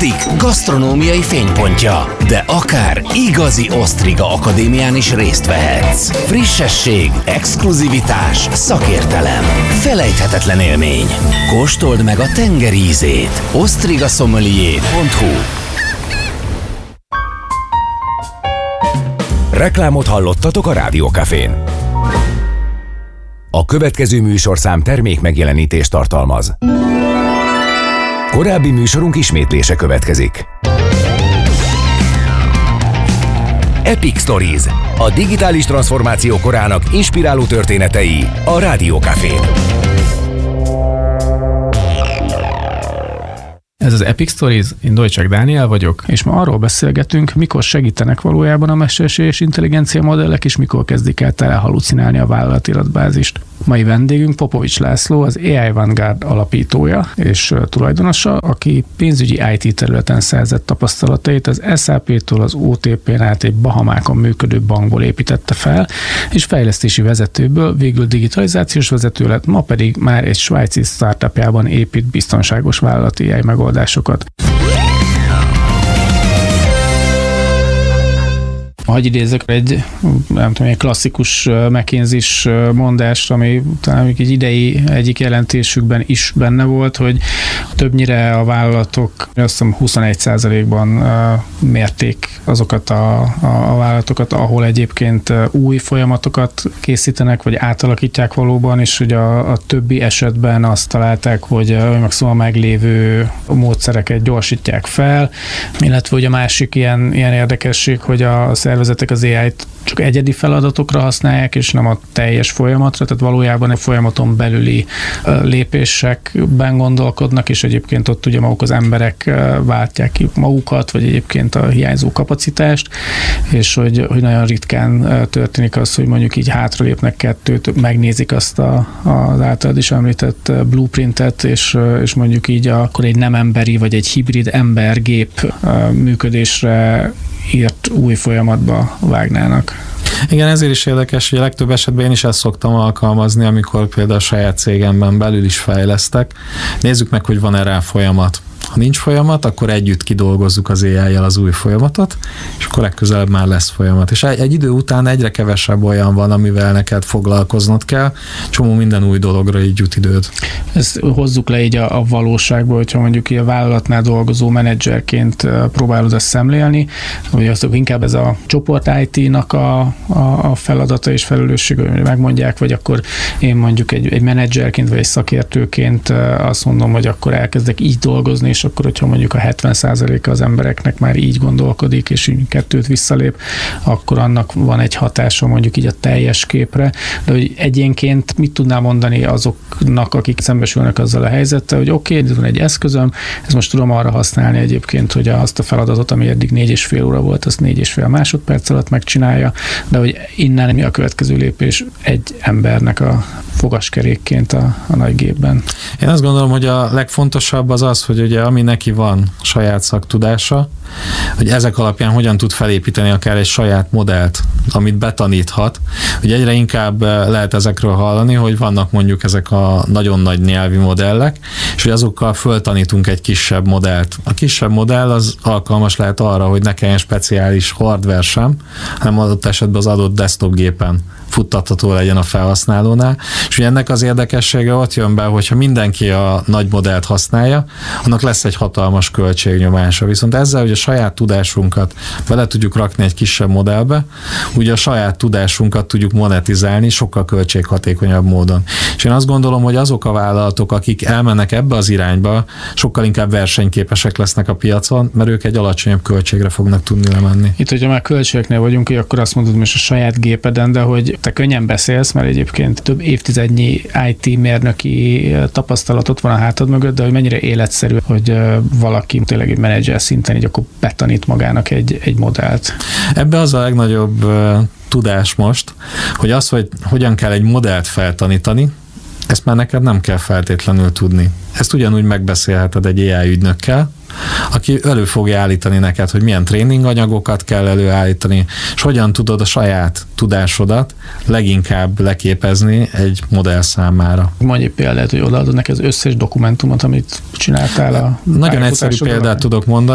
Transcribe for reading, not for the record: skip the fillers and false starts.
Optik gasztronómiai fénypontja, de akár igazi osztriga akadémián is részt vehetsz. Frissesség, exkluzivitás, szakértelem, felejthetetlen élmény. Kóstold meg a tengerízét. ostrigasommelier.hu. Reklámot hallottatok a Rádiókafén. A következő műsorszám termék megjelenítést tartalmaz. Korábbi műsorunk ismétlése következik. Epic Stories, a digitális transformáció korának inspiráló történetei a Rádiókafén. Ez az Epic Stories, én Dojcsák Dániel vagyok, és ma arról beszélgetünk, mikor segítenek valójában a mesterséges intelligencia modellek, és mikor kezdik el tele halucinálni a vállalati adatbázist. Mai vendégünk Popovics László, az AI Vanguard alapítója és tulajdonosa, aki pénzügyi IT területen szerzett tapasztalatait az SAP-től az OTP-n át egy Bahamákon működő bankból építette fel, és fejlesztési vezetőből végül digitalizációs vezető lett, ma pedig már egy svájci startupjában épít biztonságos vállalati AI megoldásokat. Hagy idézek egy klasszikus McKinsey-s mondást, ami talán egy idei egyik jelentésükben is benne volt, hogy többnyire a vállalatok, azt hiszem 21%-ban mérték azokat a vállalatokat, ahol egyébként új folyamatokat készítenek, vagy átalakítják valóban, és hogy a többi esetben azt találták, hogy maximum meglévő módszereket gyorsítják fel, illetve hogy a másik ilyen érdekesség, hogy a szervezetek az AI-t csak egyedi feladatokra használják, és nem a teljes folyamatra, tehát valójában egy folyamaton belüli lépésekben gondolkodnak, és egyébként ott ugye maguk az emberek váltják ki magukat, vagy egyébként a hiányzó kapacitást, és hogy nagyon ritkán történik az, hogy mondjuk így hátralépnek kettőt, megnézik azt az általad is említett blueprintet, és mondjuk így akkor egy nem emberi, vagy egy hibrid ember-gép működésre írt új folyamatba vágnának. Igen, ezért is érdekes, hogy a legtöbb esetben én is ezt szoktam alkalmazni, amikor például a saját cégemben belül is fejlesztek. Nézzük meg, hogy van-e rá folyamat. Ha nincs folyamat, akkor együtt kidolgozzuk az AI-jal az új folyamatot, és akkor legközelebb már lesz folyamat. És egy idő után egyre kevesebb olyan van, amivel neked foglalkoznod kell, csomó minden új dologra így jut időd. Ezt hozzuk le így a valóságból, hogyha mondjuk így a vállalatnál dolgozó menedzserként próbálod ezt szemlélni, hogy azok inkább ez a csoport IT-nak a feladata és felelősség, hogy megmondják, vagy akkor én mondjuk egy menedzserként, vagy egy szakértőként azt mondom, hogy akkor elkezdek így dolgozni, és akkor, hogyha mondjuk a 70%-a az embereknek már így gondolkodik, és így kettőt visszalép, akkor annak van egy hatása mondjuk így a teljes képre. De hogy egyénként mit tudnál mondani azoknak, akik szembesülnek azzal a helyzettel, hogy oké, ez van egy eszközöm, ezt most tudom arra használni egyébként, hogy azt a feladatot, ami eddig 4,5 óra volt, azt 4,5 másodperc alatt megcsinálja, de hogy innen mi a következő lépés egy embernek a fogaskerékként a nagy gépben. Én azt gondolom, hogy a legfontosabb az az, hogy ugye ami neki van saját szaktudása, hogy ezek alapján hogyan tud felépíteni akár egy saját modellt, amit betaníthat. Ugye egyre inkább lehet ezekről hallani, hogy vannak mondjuk ezek a nagyon nagy nyelvi modellek, és hogy azokkal föltanítunk egy kisebb modellt. A kisebb modell az alkalmas lehet arra, hogy ne kelljen speciális hardware sem, hanem adott esetben az adott desktop gépen futtatható legyen a felhasználónál. És ugye ennek az érdekessége ott jön be, hogyha mindenki a nagy modellt használja, annak lesz egy hatalmas költségnyomása. Viszont ezzel, hogy a saját tudásunkat bele tudjuk rakni egy kisebb modellbe, ugye a saját tudásunkat tudjuk monetizálni sokkal költséghatékonyabb módon. És én azt gondolom, hogy azok a vállalatok, akik elmennek ebbe az irányba, sokkal inkább versenyképesek lesznek a piacon, mert ők egy alacsonyabb költségre fognak tudni lemenni. Itt, hogyha már költségeknél vagyunk, akkor azt mondod most a saját gépeden, de hogy te könnyen beszélsz, mert egyébként több évtizednyi IT mérnöki tapasztalatot van a hátad mögött, de hogy mennyire életszerű, hogy valaki tényleg egy menedzser szinten így akkor betanít magának egy modellt. Ebbe az a legnagyobb tudás most, hogy az, hogy hogyan kell egy modellt feltanítani, ezt már neked nem kell feltétlenül tudni. Ezt ugyanúgy megbeszélheted egy AI ügynökkel, aki elő fogja állítani neked, hogy milyen tréninganyagokat kell előállítani, és hogyan tudod a saját tudásodat leginkább leképezni egy modell számára. Mondj egy példát, hogy odaadod neki az összes dokumentumot, amit csináltál a Nagyon egyszerű példát tudok mondani.